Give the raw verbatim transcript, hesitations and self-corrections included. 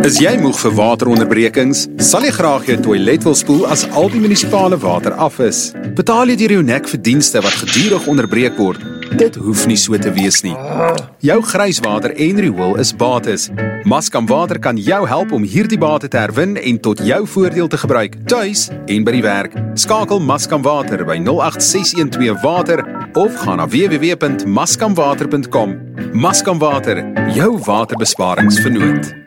Is jy moeg vir wateronderbrekings? Sal jy graag jou toilet wil spoel as al die munisipale water af is? Betaal jy deur jou nek vir dienste wat gedurig onderbreek word? Dit hoef nie so te wees nie. Jou grijswater en riool is bates. Mascam Water kan jou help om hierdie bate te herwin en tot jou voordeel te gebruik, tuis en by die werk. Skakel Mascam Water by nul agt ses een twee water of gaan na w w w punt mascam water punt com. Mascam Water, jou waterbesparingsvernoot.